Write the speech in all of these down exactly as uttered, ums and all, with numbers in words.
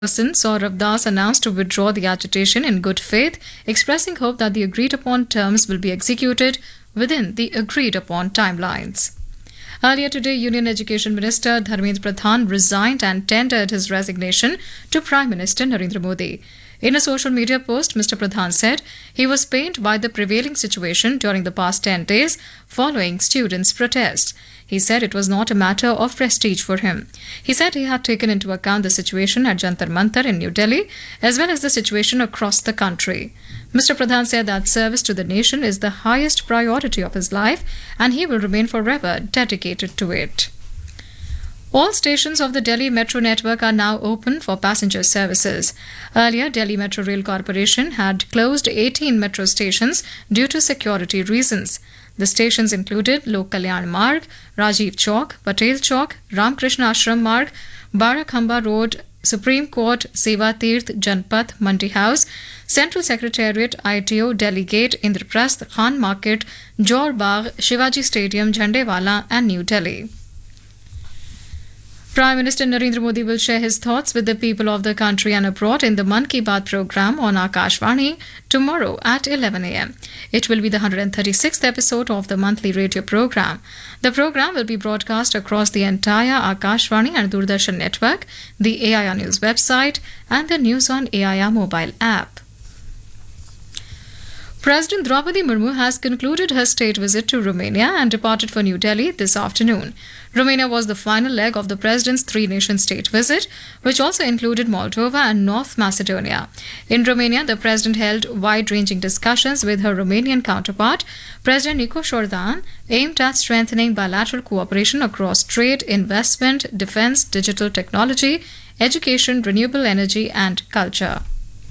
Person Saurabh Das announced to withdraw the agitation in good faith, expressing hope that the agreed upon terms will be executed within the agreed upon timelines. Earlier today, Union Education Minister Dharmendra Pradhan resigned and tendered his resignation to Prime Minister Narendra Modi. In a social media post, Mister Pradhan said he was pained by the prevailing situation during the past ten days following students' protests. He said it was not a matter of prestige for him. He said he had taken into account the situation at Jantar Mantar in New Delhi as well as the situation across the country. Mister Pradhan said that service to the nation is the highest priority of his life and he will remain forever dedicated to it. All stations of the Delhi Metro network are now open for passenger services. Earlier, Delhi Metro Rail Corporation had closed eighteen metro stations due to security reasons. The stations included Lok Kalyan Marg, Rajiv Chowk, Patel Chowk, Ramkrishna Ashram Marg, Barakhamba Road, Supreme Court, Seva Tirth, Janpath, Mandi House, Central Secretariat, I T O, Delhi Gate, Indraprasth, Khan Market, Jor Bagh, Shivaji Stadium, Jhandewala and New Delhi. Prime Minister Narendra Modi will share his thoughts with the people of the country and abroad in the Mann Ki Baat program on Akashvani tomorrow at eleven a m. It will be the one hundred thirty-sixth episode of the monthly radio program. The program will be broadcast across the entire Akashvani and Doordarshan network, the A I R News website and the News on A I R mobile app. President Draupadi Murmu has concluded her state visit to Romania and departed for New Delhi this afternoon. Romania was the final leg of the president's three-nation state visit, which also included Moldova and North Macedonia. In Romania, the president held wide-ranging discussions with her Romanian counterpart, President Nico Șordan, aimed at strengthening bilateral cooperation across trade, investment, defense, digital technology, education, renewable energy and culture.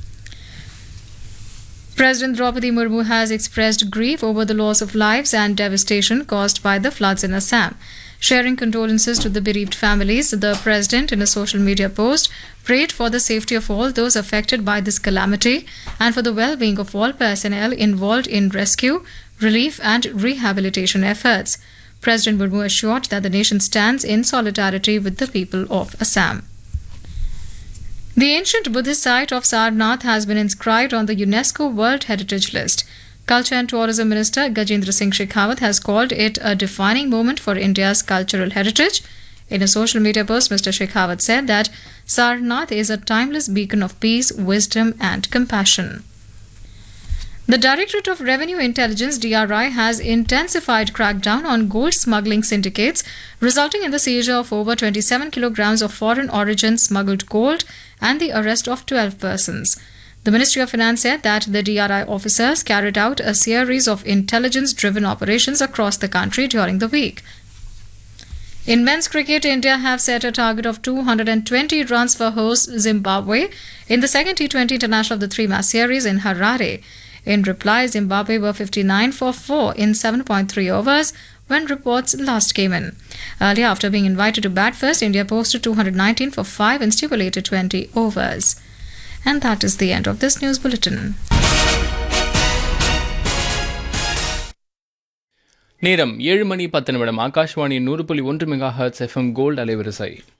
President Draupadi Murmu has expressed grief over the loss of lives and devastation caused by the floods in Assam. Sharing condolences to the bereaved families, the president, in a social media post, prayed for the safety of all those affected by this calamity and for the well-being of all personnel involved in rescue, relief and rehabilitation efforts. President Murmu assured that the nation stands in solidarity with the people of Assam. The ancient Buddhist site of Sarnath has been inscribed on the UNESCO World Heritage List. Culture and Tourism Minister Gajendra Singh Shekhawat has called it a defining moment for India's cultural heritage. In a social media post, Mister Shekhawat said that Sarnath is a timeless beacon of peace, wisdom and compassion. The Directorate of Revenue Intelligence D R I has intensified crackdown on gold smuggling syndicates, resulting in the seizure of over twenty-seven kilograms of foreign origin smuggled gold and the arrest of twelve persons. The Ministry of Finance said that the D R I officers carried out a series of intelligence-driven operations across the country during the week. In men's cricket, India have set a target of two hundred twenty runs for host Zimbabwe in the second T twenty International of the three-match series in Harare. In reply, Zimbabwe were fifty-nine for four in seven point three overs when reports last came in. Earlier, after being invited to bat first, India posted two hundred nineteen for five in stipulated twenty overs. And that is the end of this news bulletin. நேரம் ஏழு மணி பத்து நிமிடம். ஆகாஷ்வாணி நூறு புள்ளி ஒன்று mega hertz FM gold அலைவரிசை.